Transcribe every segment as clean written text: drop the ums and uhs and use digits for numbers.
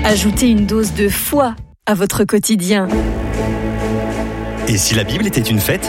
Ajoutez une dose de foi à votre quotidien. Et si la Bible était une fête ?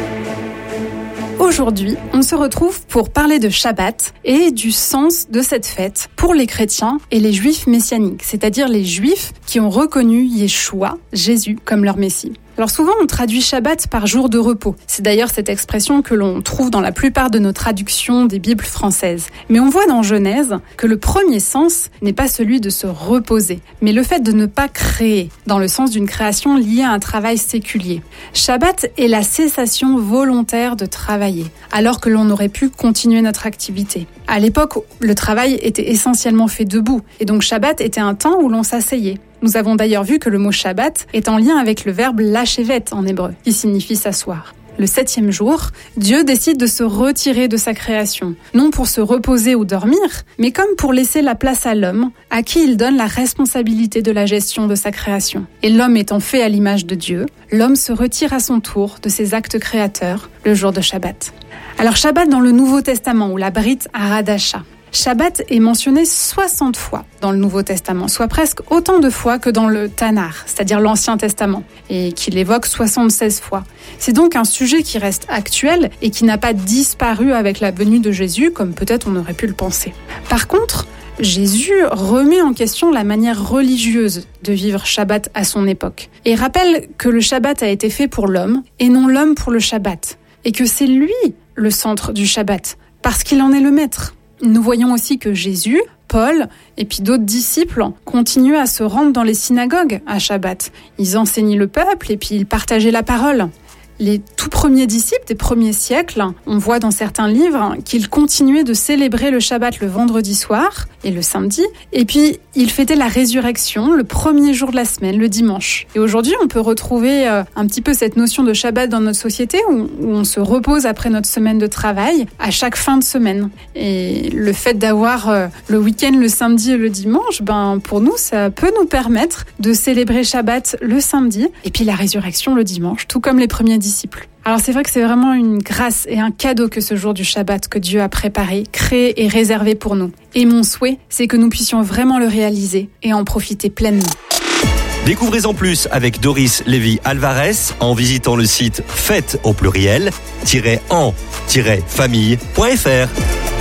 Aujourd'hui, on se retrouve pour parler de Shabbat et du sens de cette fête pour les chrétiens et les juifs messianiques, c'est-à-dire les juifs qui ont reconnu Yeshua, Jésus, comme leur Messie. Alors souvent, on traduit Shabbat par jour de repos. C'est d'ailleurs cette expression que l'on trouve dans la plupart de nos traductions des Bibles françaises. Mais on voit dans Genèse que le premier sens n'est pas celui de se reposer, mais le fait de ne pas créer, dans le sens d'une création liée à un travail séculier. Shabbat est la cessation volontaire de travailler, alors que l'on aurait pu continuer notre activité. À l'époque, le travail était essentiellement fait debout, et donc Shabbat était un temps où l'on s'asseyait. Nous avons d'ailleurs vu que le mot Shabbat est en lien avec le verbe lashevet en hébreu, qui signifie s'asseoir. Le 7e jour, Dieu décide de se retirer de sa création, non pour se reposer ou dormir, mais comme pour laisser la place à l'homme, à qui il donne la responsabilité de la gestion de sa création. Et l'homme étant fait à l'image de Dieu, l'homme se retire à son tour de ses actes créateurs le jour de Shabbat. Alors Shabbat dans le Nouveau Testament, ou la Brit Hadasha. Shabbat est mentionné 60 fois dans le Nouveau Testament, soit presque autant de fois que dans le Tanakh, c'est-à-dire l'Ancien Testament, et qu'il évoque 76 fois. C'est donc un sujet qui reste actuel et qui n'a pas disparu avec la venue de Jésus, comme peut-être on aurait pu le penser. Par contre, Jésus remet en question la manière religieuse de vivre Shabbat à son époque, et rappelle que le Shabbat a été fait pour l'homme, et non l'homme pour le Shabbat, et que c'est lui le centre du Shabbat, parce qu'il en est le maître. Nous voyons aussi que Jésus, Paul et puis d'autres disciples continuaient à se rendre dans les synagogues à Shabbat. Ils enseignaient le peuple et puis ils partageaient la parole. Les tout premiers disciples des premiers siècles, on voit dans certains livres qu'ils continuaient de célébrer le Shabbat le vendredi soir et le samedi, et puis ils fêtaient la résurrection le premier jour de la semaine, le dimanche. Et aujourd'hui, on peut retrouver un petit peu cette notion de Shabbat dans notre société où on se repose après notre semaine de travail à chaque fin de semaine. Et le fait d'avoir le week-end le samedi et le dimanche, pour nous, ça peut nous permettre de célébrer Shabbat le samedi et puis la résurrection le dimanche, tout comme les premiers disciples. Alors c'est vrai que c'est vraiment une grâce et un cadeau que ce jour du Shabbat que Dieu a préparé, créé et réservé pour nous. Et mon souhait, c'est que nous puissions vraiment le réaliser et en profiter pleinement. Découvrez en plus avec Doris Lévy-Alvarez en visitant le site fête au pluriel-en-famille.fr.